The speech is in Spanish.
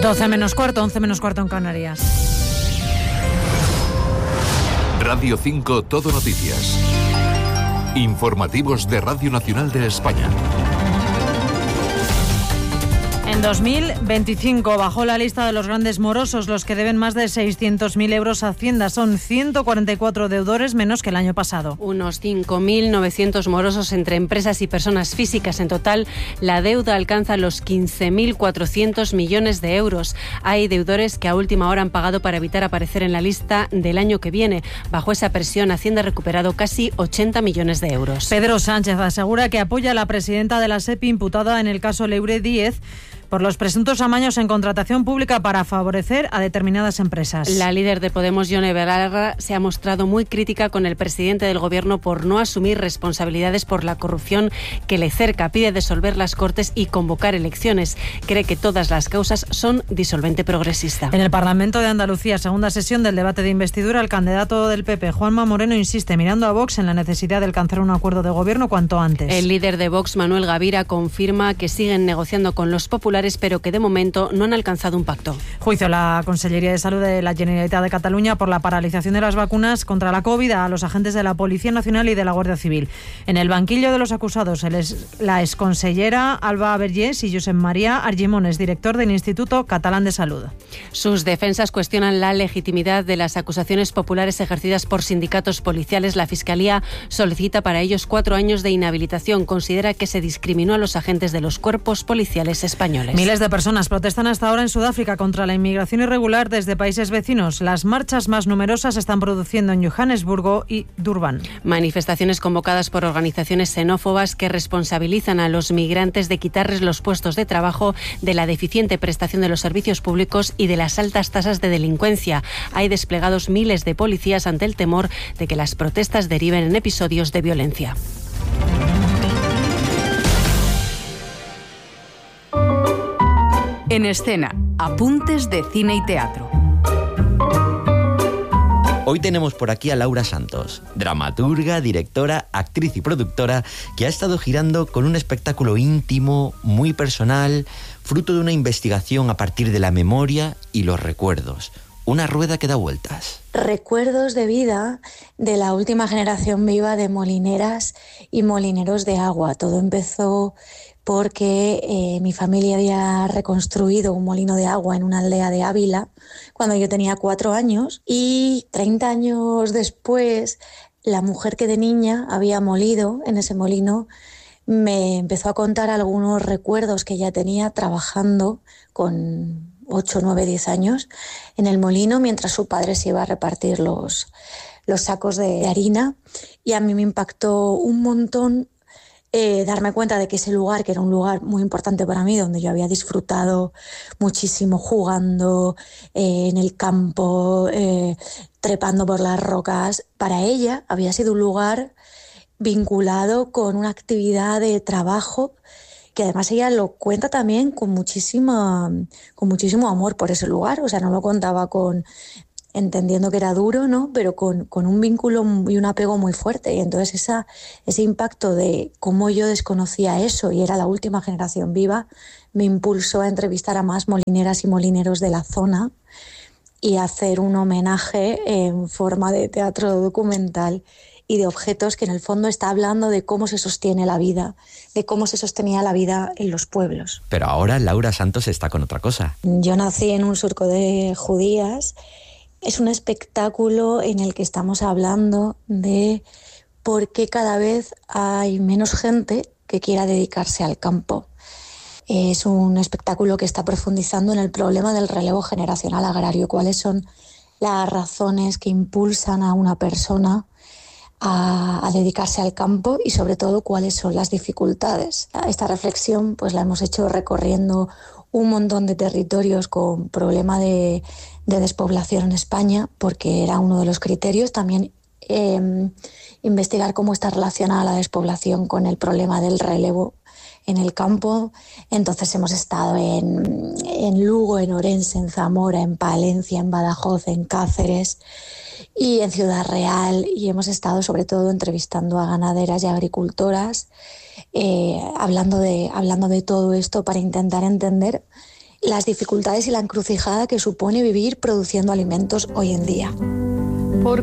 12 menos cuarto, 11 menos cuarto en Canarias. Radio 5 Todo Noticias. Informativos de Radio Nacional de España. En 2025 bajó la lista de los grandes morosos, los que deben más de 600.000 euros a Hacienda. Son 144 deudores menos que el año pasado. Unos 5.900 morosos entre empresas y personas físicas. En total, la deuda alcanza los 15.400 millones de euros. Hay deudores que a última hora han pagado para evitar aparecer en la lista del año que viene. Bajo esa presión, Hacienda ha recuperado casi 80 millones de euros. Pedro Sánchez asegura que apoya a la presidenta de la SEPI imputada en el caso Leure Díez por los presuntos amaños en contratación pública para favorecer a determinadas empresas. La líder de Podemos, Yone Belarra, se ha mostrado muy crítica con el presidente del Gobierno por no asumir responsabilidades por la corrupción que le cerca. Pide disolver las Cortes y convocar elecciones. Cree que todas las causas son disolvente progresista. En el Parlamento de Andalucía, segunda sesión del debate de investidura, el candidato del PP, Juanma Moreno, insiste, mirando a Vox, en la necesidad de alcanzar un acuerdo de gobierno cuanto antes. El líder de Vox, Manuel Gavira, confirma que siguen negociando con los populares, pero que de momento no han alcanzado un pacto. Juicio a la Consellería de Salud de la Generalitat de Cataluña por la paralización de las vacunas contra la COVID a los agentes de la Policía Nacional y de la Guardia Civil. En el banquillo de los acusados, la exconsellera Alba Vergés y Josep María Argimones, director del Instituto Catalán de Salud. Sus defensas cuestionan la legitimidad de las acusaciones populares ejercidas por sindicatos policiales. La Fiscalía solicita para ellos 4 años de inhabilitación. Considera que se discriminó a los agentes de los cuerpos policiales españoles. Miles de personas protestan hasta ahora en Sudáfrica contra la inmigración irregular desde países vecinos. Las marchas más numerosas se están produciendo en Johannesburgo y Durban. Manifestaciones convocadas por organizaciones xenófobas que responsabilizan a los migrantes de quitarles los puestos de trabajo, de la deficiente prestación de los servicios públicos y de las altas tasas de delincuencia. Hay desplegados miles de policías ante el temor de que las protestas deriven en episodios de violencia. En escena, apuntes de cine y teatro. Hoy tenemos por aquí a Laura Santos, dramaturga, directora, actriz y productora, que ha estado girando con un espectáculo íntimo, muy personal, fruto de una investigación a partir de la memoria y los recuerdos. Una rueda que da vueltas. Recuerdos de vida de la última generación viva de molineras y molineros de agua. Todo empezó porque mi familia había reconstruido un molino de agua en una aldea de Ávila cuando yo tenía 4 años, y 30 años después la mujer que de niña había molido en ese molino me empezó a contar algunos recuerdos que ella tenía trabajando con 8, 9, 10 años en el molino mientras su padre se iba a repartir los sacos de harina, y a mí me impactó un montón darme cuenta de que ese lugar, que era un lugar muy importante para mí, donde yo había disfrutado muchísimo jugando en el campo, trepando por las rocas, para ella había sido un lugar vinculado con una actividad de trabajo que además ella lo cuenta también con muchísimo amor por ese lugar. O sea, no lo contaba entendiendo que era duro, ¿no? Pero con un vínculo y un apego muy fuerte. Y entonces ese impacto de cómo yo desconocía eso y era la última generación viva me impulsó a entrevistar a más molineras y molineros de la zona y hacer un homenaje en forma de teatro documental y de objetos que en el fondo está hablando de cómo se sostiene la vida, de cómo se sostenía la vida en los pueblos. Pero ahora Laura Santos está con otra cosa. Yo nací en un surco de judías. Es un espectáculo en el que estamos hablando de por qué cada vez hay menos gente que quiera dedicarse al campo. Es un espectáculo que está profundizando en el problema del relevo generacional agrario. ¿Cuáles son las razones que impulsan a una persona a dedicarse al campo y sobre todo cuáles son las dificultades? Esta reflexión pues la hemos hecho recorriendo un montón de territorios con problema de despoblación en España, porque era uno de los criterios. También investigar cómo está relacionada la despoblación con el problema del relevo en el campo. Entonces hemos estado en Lugo, en Orense, en Zamora, en Palencia, en Badajoz, en Cáceres y en Ciudad Real, y hemos estado sobre todo entrevistando a ganaderas y agricultoras, hablando de todo esto para intentar entender las dificultades y la encrucijada que supone vivir produciendo alimentos hoy en día. ¿Por